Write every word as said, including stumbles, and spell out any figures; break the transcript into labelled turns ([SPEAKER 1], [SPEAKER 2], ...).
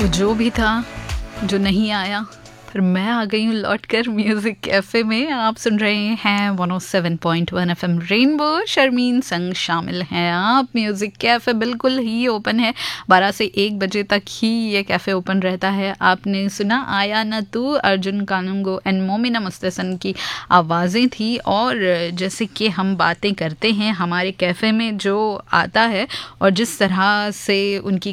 [SPEAKER 1] वो जो भी था जो नहीं आया, फिर मैं आ गई हूँ लौट कर म्यूज़िक कैफ़े में। आप सुन रहे हैं one O seven point one F M rainbow, Sharmin संग शामिल हैं आप। म्यूज़िक कैफ़े बिल्कुल ही ओपन है, बारह से एक बजे तक ही ये कैफ़े ओपन रहता है। आपने सुना आया न तू, अर्जुन कानूंगो एंड मोमिना मुस्तसन की आवाज़ें थी। और जैसे कि हम बातें करते हैं हमारे कैफ़े में जो आता है और जिस तरह से उनकी